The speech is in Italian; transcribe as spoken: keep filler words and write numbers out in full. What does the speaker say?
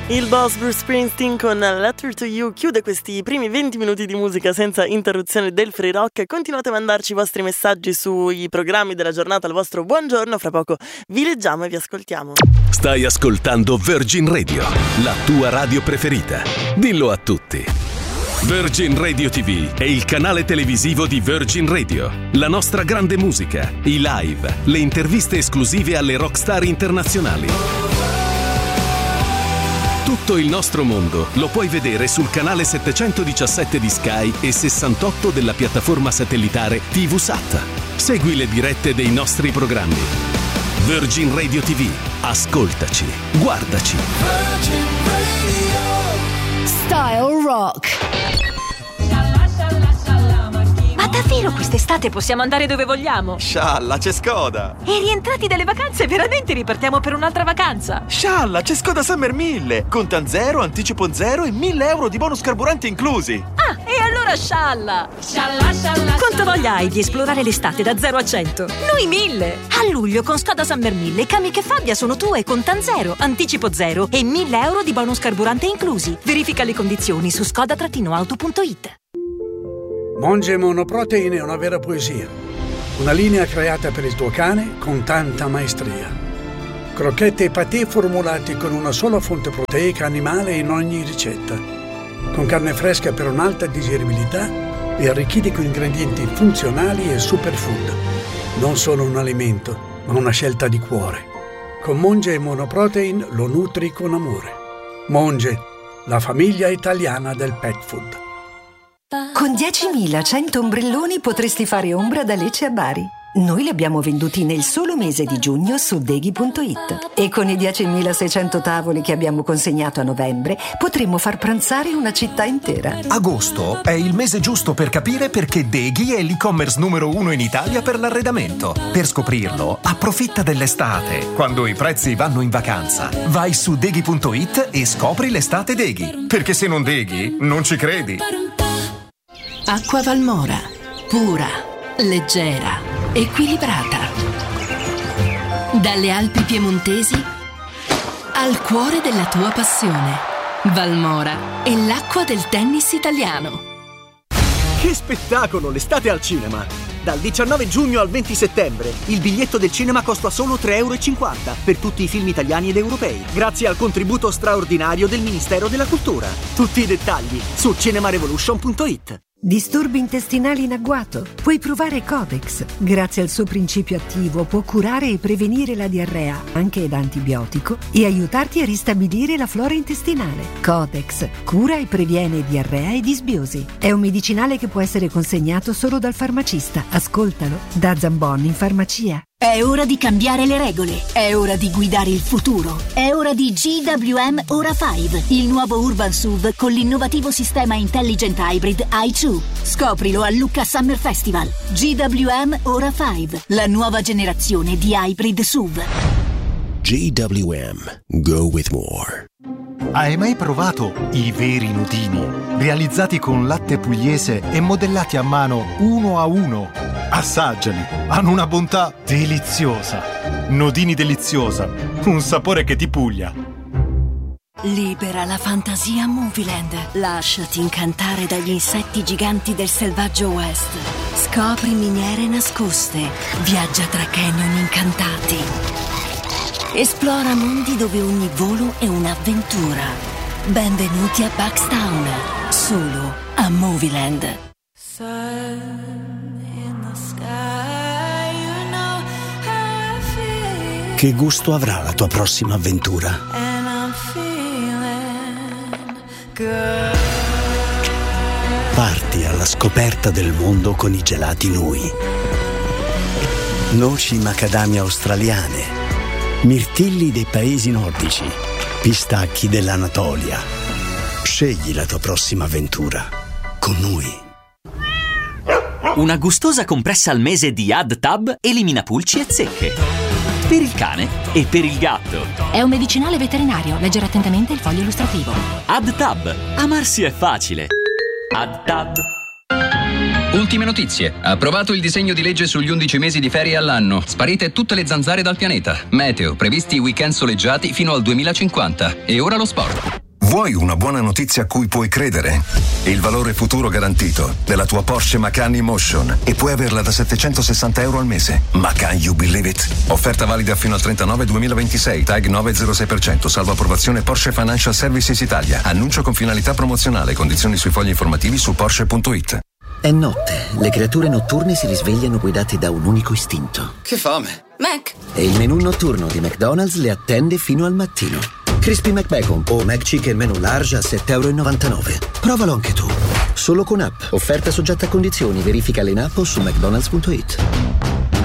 Il boss Bruce Springsteen con Letter to You chiude questi primi venti minuti di musica senza interruzione del Free Rock. Continuate a mandarci i vostri messaggi sui programmi della giornata al vostro buongiorno. Fra poco vi leggiamo e vi ascoltiamo. Stai ascoltando Virgin Radio, la tua radio preferita. Dillo a tutti. Virgin Radio ti vu è il canale televisivo di Virgin Radio. La nostra grande musica, i live, le interviste esclusive alle rockstar internazionali. Tutto il nostro mondo lo puoi vedere sul canale settecentodiciassette di Sky e sessantotto della piattaforma satellitare TVSat. Segui le dirette dei nostri programmi. Virgin Radio ti vu. Ascoltaci, guardaci. Virgin Radio. Style Rock. Ma davvero quest'estate possiamo andare dove vogliamo? Scialla, c'è Skoda! E rientrati dalle vacanze veramente ripartiamo per un'altra vacanza? Scialla, c'è Skoda Summer mille! Contan zero, anticipo zero e mille euro di bonus carburante inclusi! Ah, e allora scialla! Scialla, scialla! Quanto voglia hai di esplorare l'estate da zero a cento? Noi mille! A luglio con Skoda Summer mille, Kamiq e Fabia sono tue, Contan zero, anticipo zero e mille euro di bonus carburante inclusi. Verifica le condizioni su skoda auto punto it. Monge Monoprotein è una vera poesia. Una linea creata per il tuo cane con tanta maestria. Crocchette e patè formulati con una sola fonte proteica animale in ogni ricetta. Con carne fresca per un'alta digeribilità e arricchiti con ingredienti funzionali e superfood. Non solo un alimento, ma una scelta di cuore. Con Monge Monoprotein lo nutri con amore. Monge, la famiglia italiana del pet food. Con diecimilacento ombrelloni potresti fare ombra da Lecce a Bari. Noi li abbiamo venduti nel solo mese di giugno su deghi punto it. E con i diecimilaseicento tavoli che abbiamo consegnato a novembre potremmo far pranzare una città intera. Agosto è il mese giusto per capire perché Deghi è l'e-commerce numero uno in Italia per l'arredamento. Per scoprirlo, approfitta dell'estate, quando i prezzi vanno in vacanza. Vai su deghi punto it e scopri l'estate Deghi. Perché se non Deghi, non ci credi. Acqua Valmora, pura, leggera, equilibrata. Dalle Alpi piemontesi al cuore della tua passione. Valmora è l'acqua del tennis italiano. Che spettacolo, l'estate al cinema! Dal diciannove giugno al venti settembre il biglietto del cinema costa solo tre e cinquanta euro per tutti i film italiani ed europei, grazie al contributo straordinario del Ministero della Cultura. Tutti i dettagli su cinemarevolution punto it. Disturbi intestinali in agguato? Puoi provare Codex. Grazie al suo principio attivo può curare e prevenire la diarrea, anche ed antibiotico, e aiutarti a ristabilire la flora intestinale. Codex cura e previene diarrea e disbiosi. È un medicinale che può essere consegnato solo dal farmacista. Ascoltalo da Zambon in farmacia. È ora di cambiare le regole. È ora di guidare il futuro. È ora di G W M Ora cinque, il nuovo Urban S U V con l'innovativo sistema Intelligent Hybrid i due. Scoprilo a Lucca Summer Festival. G W M Ora cinque, la nuova generazione di hybrid S U V. G W M. Go with more. Hai mai provato i veri nudini? Realizzati con latte pugliese e modellati a mano uno a uno. Assaggiali, hanno una bontà deliziosa. Nodini deliziosa, un sapore che ti puglia. Libera la fantasia a Movieland. Lasciati incantare dagli insetti giganti del selvaggio West. Scopri miniere nascoste. Viaggia tra canyon incantati. Esplora mondi dove ogni volo è un'avventura. Benvenuti a Buckstown, solo a Movieland. Che gusto avrà la tua prossima avventura? Parti alla scoperta del mondo con i gelati Nui. Noci macadamia australiane, mirtilli dei paesi nordici, pistacchi dell'Anatolia. Scegli la tua prossima avventura con Nui. Una gustosa compressa al mese di AdTab elimina pulci e zecche. Per il cane e per il gatto. È un medicinale veterinario. Leggere attentamente il foglio illustrativo. AdTab. Amarsi è facile. AdTab. Ultime notizie. Approvato il disegno di legge sugli undici mesi di ferie all'anno. Sparite tutte le zanzare dal pianeta. Meteo. Previsti weekend soleggiati fino al duemilacinquanta. E ora lo sport. Vuoi una buona notizia a cui puoi credere? Il valore futuro garantito della tua Porsche Macan E-Motion e puoi averla da settecentosessanta euro al mese. Macan, you believe it? Offerta valida fino al trentanove duemilaventisei, tag nove virgola zero sei per cento, salvo approvazione Porsche Financial Services Italia. Annuncio con finalità promozionale, condizioni sui fogli informativi su Porsche punto it. È notte, le creature notturne si risvegliano guidate da un unico istinto. Che fame! Mac! E il menù notturno di McDonald's le attende fino al mattino. Crispy McBacon o McChicken menù large a sette virgola novantanove euro. Provalo anche tu. Solo con app. Offerta soggetta a condizioni. Verificala in app o su mcdonalds punto it.